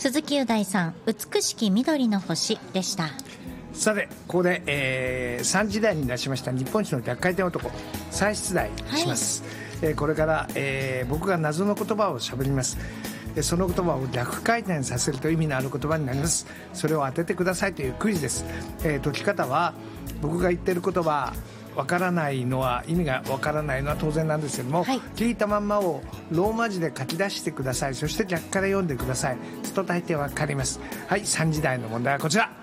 鈴木雄大さん、美しき緑の星でした。 さてここで、3時台に出しました日本一の逆回転男再出題します、これから、僕が謎の言葉をしゃべります。その言葉を逆回転させると意味のある言葉になります。それを当ててくださいというクイズです。解き方は僕が言っている言葉わからないのは意味がわからないのは当然なんですけども、聞いたまんまをローマ字で書き出してください。そして逆から読んでください。すると大抵わかります。はい、3時台の問題はこちら。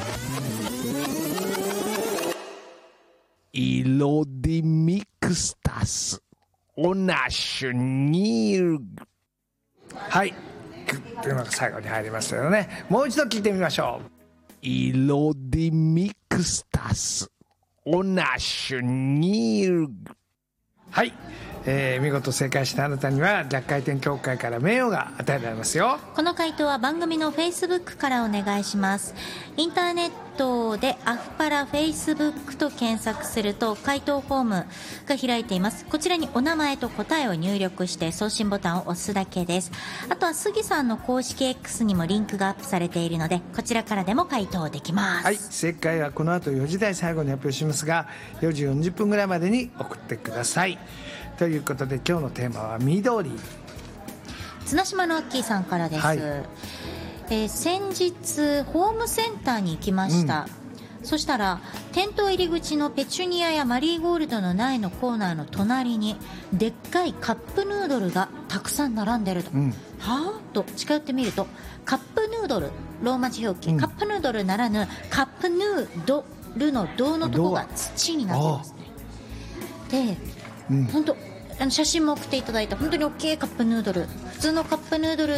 色ディミクスタスオナシュニール。はいというのが最後に入りましたよね。もう一度聞いてみましょう。色ディミクスタスオナシュニール。はい、見事正解したあなたには逆回転協会から名誉が与えられますよ。 この回答は番組の Facebook からお願いします。インターネットでアフパラ Facebook と検索すると回答フォームが開いています。こちらにお名前と答えを入力して送信ボタンを押すだけです。あとは杉さんの公式 X にもリンクがアップされているので、こちらからでも回答できます。 はい、正解はこの後4時台最後に発表しますが、4時40分ぐらいまでに送ってください。ということで今日のテーマは緑。 綱島のアッキーさんからです、先日ホームセンターに行きました、そしたら店頭入り口のペチュニアやマリーゴールドの苗のコーナーの隣にでっかいカップヌードルがたくさん並んでると、はぁと近寄ってみると、カップヌードルローマ字表記、カップヌードルならぬカップヌードルの銅のとこが土になってますね。で、本当写真も送っていただいた本当に大きいカップヌードル、普通のカップヌードル